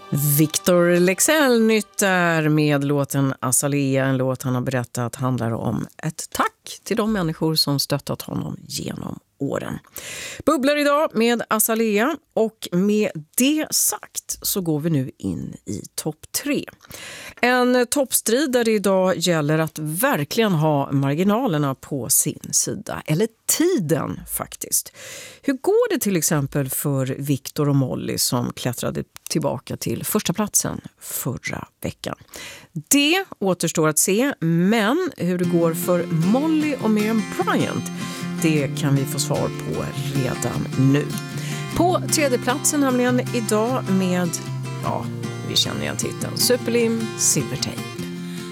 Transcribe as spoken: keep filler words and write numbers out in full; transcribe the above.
Victor Leksell nytt där med låten Azalea, en låt han har berättat handlar om ett tack till de människor som stöttat honom genom åren. Bubblar idag med Azalea, och med det sagt så går vi nu in i topp tre. En toppstrid där det idag gäller att verkligen ha marginalerna på sin sida, eller tiden faktiskt. Hur går det till exempel för Victor och Molly som klättrade tillbaka till första platsen förra veckan? Det återstår att se, men hur det går för Molly och Miriam Bryant, det kan vi få svar på redan nu. På tredje platsen nämligen idag med, ja, vi känner igen titeln, Superlim Silvertape.